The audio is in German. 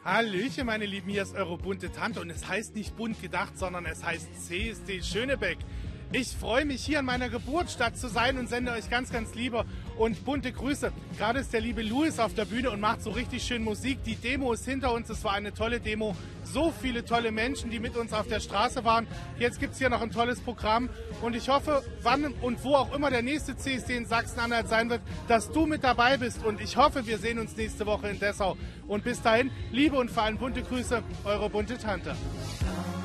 Hallöchen, meine Lieben, hier ist eure bunte Tante und es heißt nicht bunt gedacht, sondern es heißt CSD Schönebeck. Ich freue mich, hier in meiner Geburtsstadt zu sein und sende euch ganz, ganz liebe und bunte Grüße. Gerade ist der liebe Louis auf der Bühne und macht so richtig schön Musik. Die Demo ist hinter uns, es war eine tolle Demo. So viele tolle Menschen, die mit uns auf der Straße waren. Jetzt gibt es hier noch ein tolles Programm und ich hoffe, wann und wo auch immer der nächste CSD in Sachsen-Anhalt sein wird, dass du mit dabei bist und ich hoffe, wir sehen uns nächste Woche in Dessau. Und bis dahin, liebe und vor allem bunte Grüße, eure bunte Tante.